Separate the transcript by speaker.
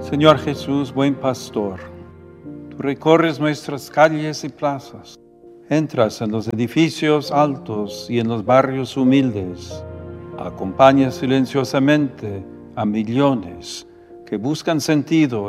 Speaker 1: Señor Jesús, buen pastor, tú recorres nuestras calles y plazas, entras en los edificios altos y en los barrios humildes, acompañas silenciosamente a millones que buscan sentido